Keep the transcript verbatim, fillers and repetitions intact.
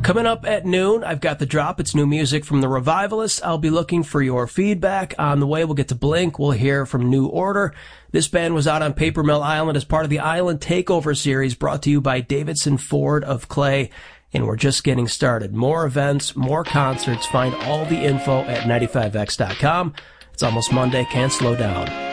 Coming up at noon, I've got The Drop. It's new music from The Revivalists. I'll be looking for your feedback. On the way, we'll get to Blink. We'll hear from New Order. This band was out on Paper Mill Island as part of the Island Takeover series brought to you by Davidson Ford of Clay. And we're just getting started. More events, more concerts. Find all the info at ninety-five x dot com. It's almost Monday. Can't slow down.